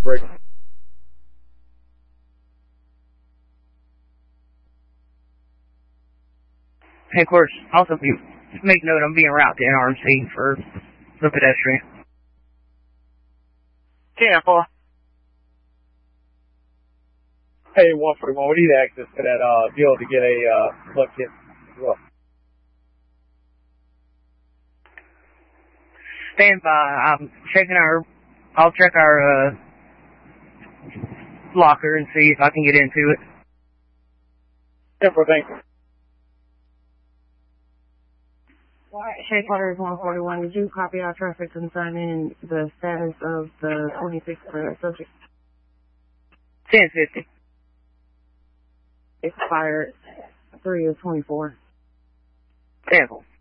break. Headquarters, also make note I'm being routed to NRMC for the pedestrian. 10-4. Hey, 141, we need access to that deal to get a look hit as well. Stand by. I'll check our locker and see if I can get into it. 10-4, thanks. Headquarters 141, did you copy our traffic concerning the status of the 26 subject? 1050. Expired 3 of 24. 10-4.